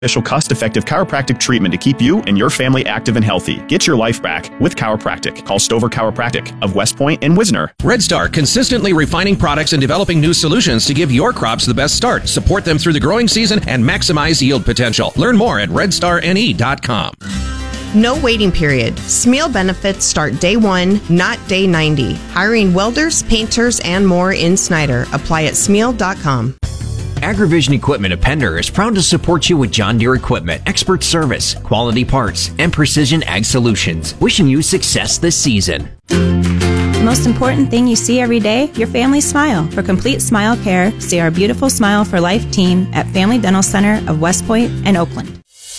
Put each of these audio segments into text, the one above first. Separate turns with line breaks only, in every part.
Official cost-effective chiropractic treatment to keep you and your family active and healthy. Get your life back with chiropractic. Call Stover Chiropractic of West Point and Wisner.
Red Star, consistently refining products and developing new solutions to give your crops the best start. Support them through the growing season and maximize yield potential. Learn more at redstarne.com.
No waiting period. Smeal benefits start day 1, not day 90. Hiring welders, painters, and more in Snyder. Apply at smeal.com.
AgriVision Equipment of Pender is proud to support you with John Deere equipment, expert service, quality parts, and precision ag solutions. Wishing you success this season.
The most important thing you see every day, your family's smile. For complete smile care, see our beautiful Smile for Life team at Family Dental Center of West Point and Oakland.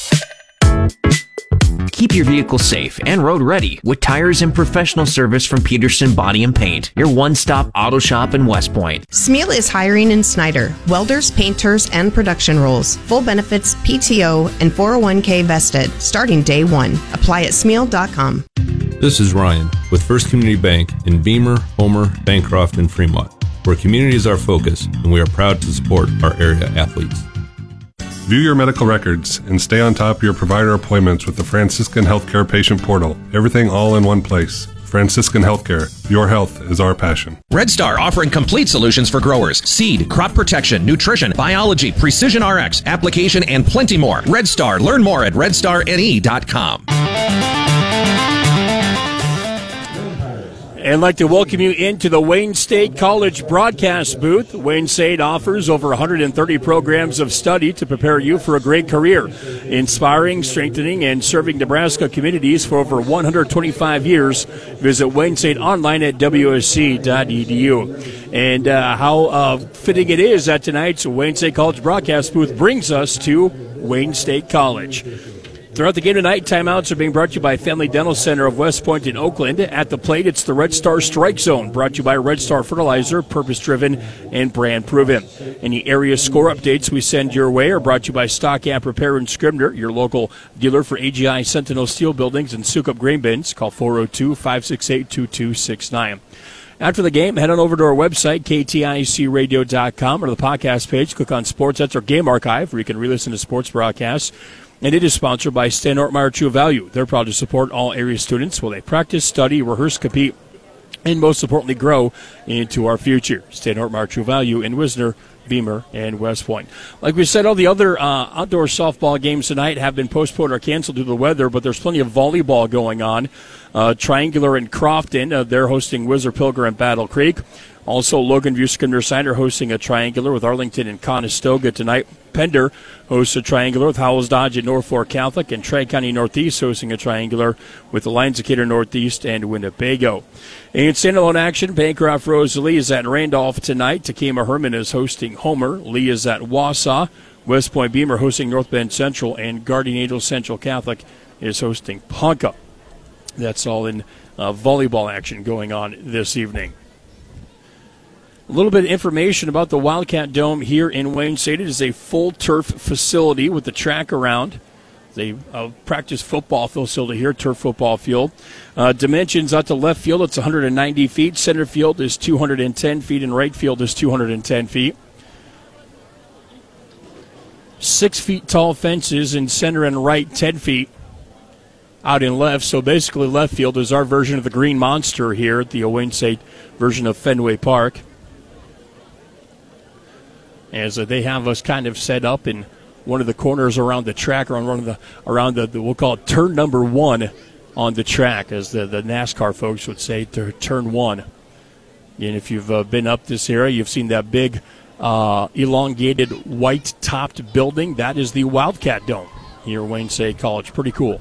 Keep your vehicle safe and road ready with tires and professional service from Peterson Body and Paint, your one-stop auto shop in West Point.
Smeal is hiring in Snyder. Welders, painters, and production roles. Full benefits, PTO, and 401k vested, starting day 1. Apply at smeal.com.
This is Ryan with First Community Bank in Beamer, Homer, Bancroft, and Fremont, where community is our focus, and we are proud to support our area athletes.
View your medical records and stay on top of your provider appointments with the Franciscan Healthcare Patient Portal. Everything all in one place. Franciscan Healthcare. Your health is our passion.
Red Star, offering complete solutions for growers. Seed, crop protection, nutrition, biology, precision RX, application, and plenty more. Red Star. Learn more at redstarne.com.
And I'd like to welcome you into the Wayne State College broadcast booth. Wayne State offers over 130 programs of study to prepare you for a great career, inspiring, strengthening, and serving Nebraska communities for over 125 years. Visit Wayne State online at wsc.edu. And how fitting it is that tonight's Wayne State College broadcast booth brings us to Wayne State College. Throughout the game tonight, timeouts are being brought to you by Family Dental Center of West Point in Oakland. At the plate, it's the Red Star Strike Zone, brought to you by Red Star Fertilizer, purpose-driven and brand-proven. Any area score updates we send your way are brought to you by Stock App Repair and Scribner, your local dealer for AGI Sentinel Steel Buildings and Sukup Grain Bins. Call 402-568-2269. After the game, head on over to our website, kticradio.com, or the podcast page. Click on Sports. That's our game archive, where you can re-listen to sports broadcasts. And it is sponsored by Stan Ortmeyer True Value. They're proud to support all area students while they practice, study, rehearse, compete, and most importantly, grow into our future. Stan Ortmeyer True Value in Wisner, Beamer, and West Point. Like we said, all the other outdoor softball games tonight have been postponed or canceled due to the weather, but there's plenty of volleyball going on. Triangular in Crofton, they're hosting Whizzer Pilger and Battle Creek. Also, Logan View Skinner Center hosting a triangular with Arlington and Conestoga tonight. Pender hosts a triangular with Howells Dodge at Norfolk Catholic, and Tri-County Northeast hosting a triangular with the Lions Decatur Northeast and Winnebago. In standalone action, Bancroft Rosalie is at Randolph tonight. Takema Herman is hosting Homer. Lee is at Wausau. West Point Beamer hosting North Bend Central, and Guardian Angels Central Catholic is hosting Ponca. That's all in volleyball action going on this evening. A little bit of information about the Wildcat Dome here in Wayne State. It is a full turf facility with the track around. It's a practice football facility here, turf football field. Dimensions out to left field, it's 190 feet. Center field is 210 feet, and right field is 210 feet. 6 feet tall fences in center and right, 10 feet out in left. So basically left field is our version of the Green Monster here at the Wayne State version of Fenway Park. As they have us kind of set up in one of the corners around the track, or on one of the we'll call it turn number 1 on the track, as the NASCAR folks would say, turn 1. And if you've been up this area, you've seen that big elongated white-topped building. That is the Wildcat Dome here at Wayne State College. Pretty cool.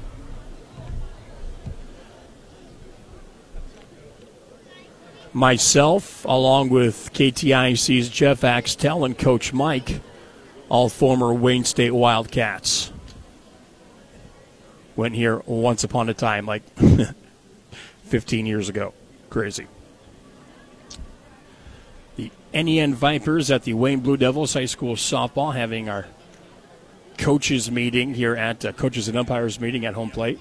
Myself, along with KTIC's Jeff Axtell and Coach Mike, all former Wayne State Wildcats. Went here once upon a time, like 15 years ago. Crazy. The NEN Vipers at the Wayne Blue Devils High School softball having our coaches meeting here at coaches and umpires meeting at home plate.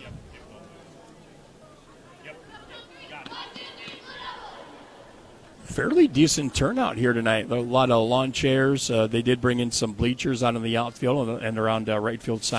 fairly decent turnout here tonight. A lot of lawn chairs. They did bring in some bleachers out in the outfield and around right field side.